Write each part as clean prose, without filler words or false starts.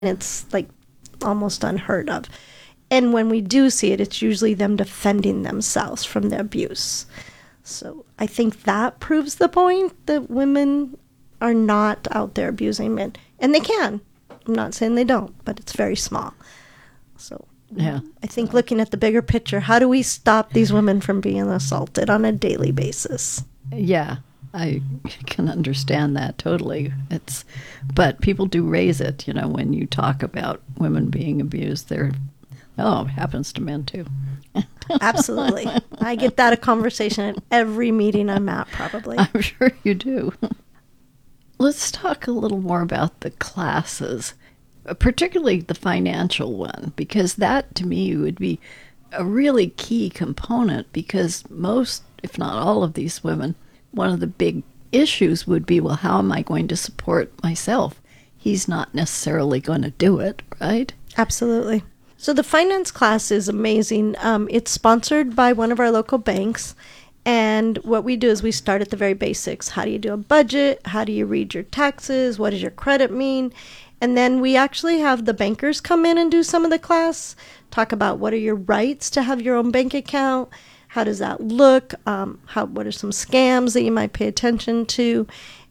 It's like almost unheard of. And when we do see it, it's usually them defending themselves from the abuse. So I think that proves the point that women are not out there abusing men. And they can. I'm not saying they don't, but it's very small. So yeah, I think looking at the bigger picture, how do we stop these women from being assaulted on a daily basis? yeah, I can understand that totally. But people do raise it, when you talk about women being abused, it happens to men too. Absolutely. I get that a conversation at every meeting I'm at, probably. I'm sure you do. Let's talk a little more about the classes, particularly the financial one, because that to me would be a really key component, because most, if not all of these women, one of the big issues would be, well, how am I going to support myself? He's not necessarily going to do it, right? Absolutely. So the finance class is amazing. It's sponsored by one of our local banks. And what we do is we start at the very basics. How do you do a budget? How do you read your taxes? What does your credit mean? And then we actually have the bankers come in and do some of the class, talk about what are your rights to have your own bank account, how does that look, what are some scams that you might pay attention to.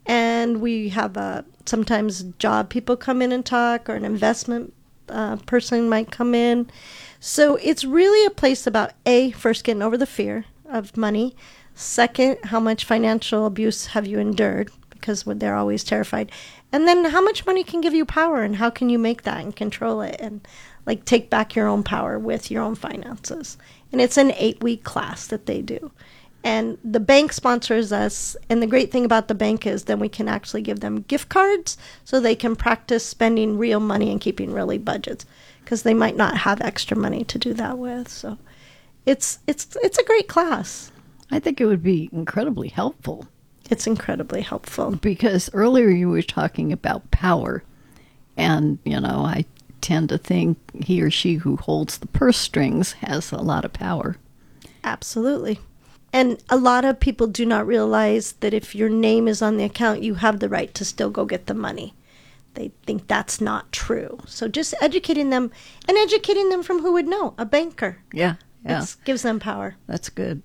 And we have sometimes job people come in and talk, or an investment person might come in. So it's really a place about, first getting over the fear of money. Second, how much financial abuse have you endured? Because they're always terrified. And then how much money can give you power, and how can you make that and control it and like take back your own power with your own finances. And it's an 8-week class that they do. And the bank sponsors us. And the great thing about the bank is then we can actually give them gift cards so they can practice spending real money and keeping really budgets, because they might not have extra money to do that with. So it's a great class. I think it would be incredibly helpful. It's incredibly helpful. Because earlier you were talking about power. And, I tend to think he or she who holds the purse strings has a lot of power. Absolutely. And a lot of people do not realize that if your name is on the account, you have the right to still go get the money. They think that's not true. So just educating them, and educating them from who would know, a banker. Yeah. Gives them power. That's good.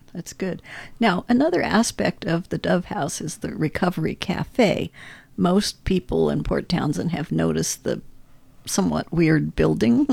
Now, another aspect of the Dove House is the Recovery Cafe. Most people in Port Townsend have noticed the somewhat weird building.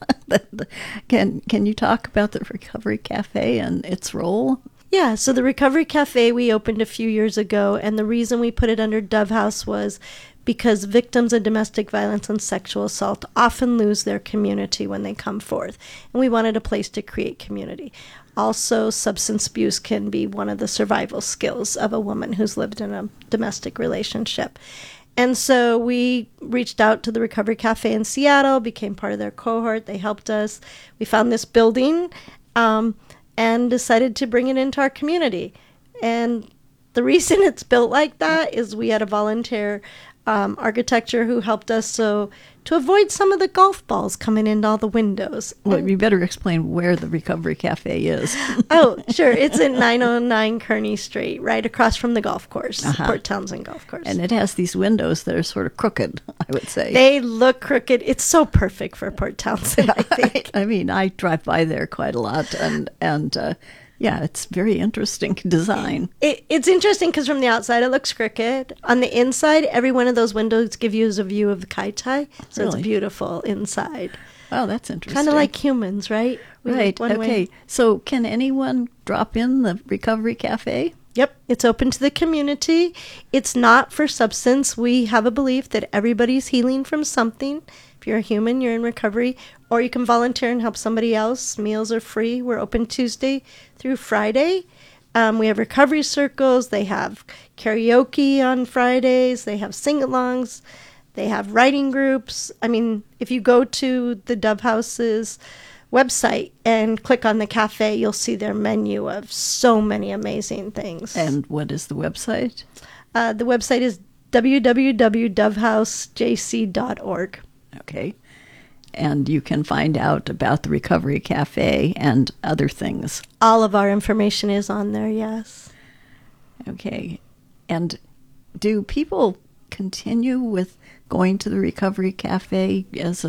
Can you talk about the Recovery Cafe and its role? Yeah, so the Recovery Cafe we opened a few years ago, and the reason we put it under Dove House was because victims of domestic violence and sexual assault often lose their community when they come forth. And we wanted a place to create community. Also, substance abuse can be one of the survival skills of a woman who's lived in a domestic relationship. And so we reached out to the Recovery Cafe in Seattle, became part of their cohort. They helped us. We found this building and decided to bring it into our community. And the reason it's built like that is we had a volunteer architecture who helped us to avoid some of the golf balls coming into all the windows. Well, you better explain where the Recovery Cafe is. Oh, sure. It's at 909 Kearney Street, right across from the golf course, Port Townsend Golf Course. And it has these windows that are sort of crooked, I would say. They look crooked. It's so perfect for Port Townsend, I think. I mean, I drive by there quite a lot, and yeah, it's very interesting design. It's interesting because from the outside it looks crooked. On the inside, every one of those windows give you a view of the Kai Tai, so Really? It's beautiful inside. Oh, that's interesting. Kind of like humans, right? Right. Okay. So can anyone drop in the Recovery Cafe? Yep. It's open to the community. It's not for substance. We have a belief that everybody's healing from something. If you're a human, you're in recovery, or you can volunteer and help somebody else. Meals are free. We're open Tuesday through Friday. We have recovery circles. They have karaoke on Fridays. They have sing-alongs. They have writing groups. I mean, if you go to the Dove House's website and click on the cafe, you'll see their menu of so many amazing things. And what is the website? The website is www.dovehousejc.org. Okay. And you can find out about the Recovery Cafe and other things. All of our information is on there, yes. Okay. And do people continue with going to the Recovery Cafe as